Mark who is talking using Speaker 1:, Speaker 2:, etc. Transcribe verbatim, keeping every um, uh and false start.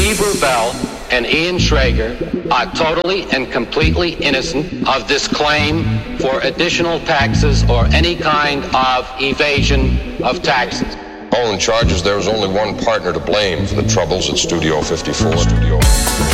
Speaker 1: Steve Rubell and Ian Schrager are totally and completely innocent of this claim for additional taxes or any kind of evasion of taxes.
Speaker 2: All in charges, there was only one partner to blame for the troubles at Studio fifty-four. Studio